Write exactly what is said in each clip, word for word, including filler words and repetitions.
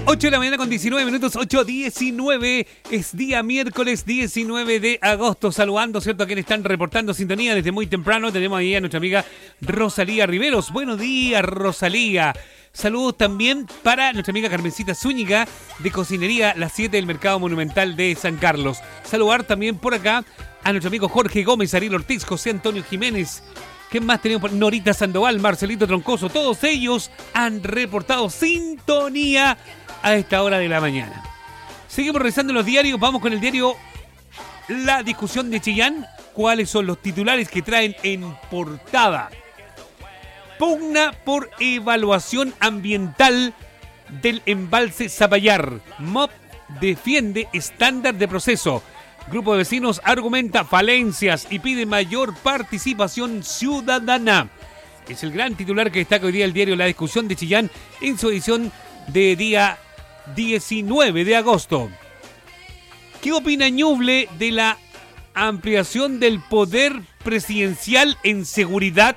ocho de la mañana con diecinueve minutos, ocho diecinueve, es día miércoles diecinueve de agosto, saludando, ¿cierto?, a quienes están reportando sintonía desde muy temprano. Tenemos ahí a nuestra amiga Rosalía Riveros. Buenos días, Rosalía. Saludos también para nuestra amiga Carmencita Zúñiga de Cocinería Las siete del Mercado Monumental de San Carlos. Saludar también por acá a nuestro amigo Jorge Gómez, Ariel Ortiz, José Antonio Jiménez. ¿Qué más tenemos? Norita Sandoval, Marcelito Troncoso. Todos ellos han reportado sintonía a esta hora de la mañana. Seguimos revisando los diarios. Vamos con el diario La Discusión de Chillán. ¿Cuáles son los titulares que traen en portada? Pugna por evaluación ambiental del embalse Zapallar. M O P defiende estándar de proceso. Grupo de vecinos argumenta falencias y pide mayor participación ciudadana. Es el gran titular que destaca hoy día el diario La Discusión de Chillán en su edición de día diecinueve de agosto. ¿Qué opina Ñuble de la ampliación del poder presidencial en seguridad?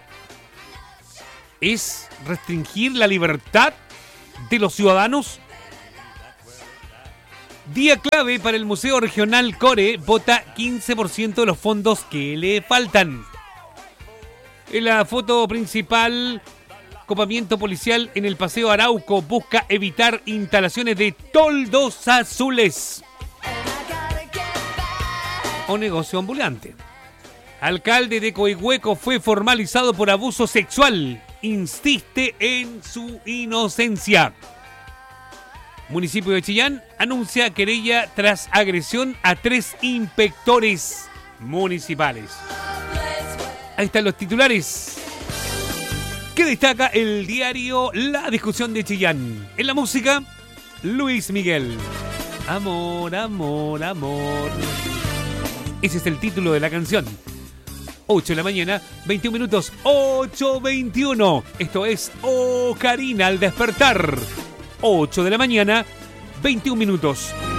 ¿Es restringir la libertad de los ciudadanos? Día clave para el Museo Regional Core, vota quince por ciento de los fondos que le faltan. En la foto principal, copamiento policial en el Paseo Arauco busca evitar instalaciones de toldos azules o negocio ambulante. Alcalde de Coihueco fue formalizado por abuso sexual. Insiste en su inocencia. Municipio de Chillán anuncia querella tras agresión a tres inspectores municipales. Ahí están los titulares que destaca el diario La Discusión de Chillán. En la música, Luis Miguel. Amor, amor, amor. Ese es el título de la canción. ocho de la mañana, veintiún minutos, ocho veintiuno. Esto es Ocarina al despertar. ocho de la mañana, veintiún minutos.